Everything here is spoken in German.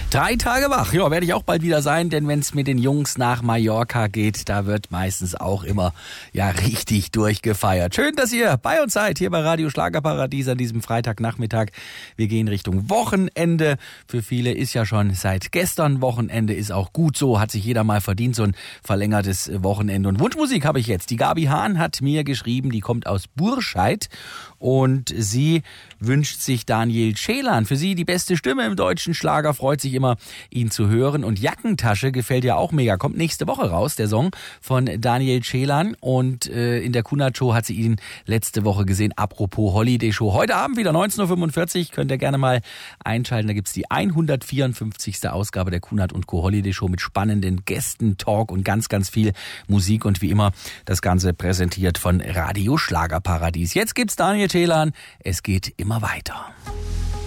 3 Tage wach, ja, werde ich auch bald wieder sein, denn wenn es mit den Jungs nach Mallorca geht, da wird meistens auch immer richtig durchgefeiert. Schön, dass ihr bei uns seid, hier bei Radio Schlagerparadies an diesem Freitagnachmittag. Wir gehen Richtung Wochenende. Für viele ist ja schon seit gestern Wochenende, ist auch gut so, hat sich jeder mal verdient, so ein verlängertes Wochenende. Und Wunschmusik habe ich jetzt. Die Gabi Hahn hat mir geschrieben, die kommt aus Burscheid und sie wünscht sich Daniel Ceylan. Für sie die beste Stimme im deutschen Schlager, freut sich immer, ihn zu hören. Und Jackentasche gefällt ja auch mega. Kommt nächste Woche raus, der Song von Daniel Ceylan. Und in der Kunert Show hat sie ihn letzte Woche gesehen. Apropos Holiday Show. Heute Abend wieder 19.45 Uhr. Könnt ihr gerne mal einschalten. Da gibt's die 154. Ausgabe der Kunert und Co. Holiday Show mit spannenden Gästen, Talk und ganz, ganz viel Musik. Und wie immer das Ganze präsentiert von Radio Schlagerparadies. Jetzt gibt's Daniel Ceylan. Es geht immer weiter.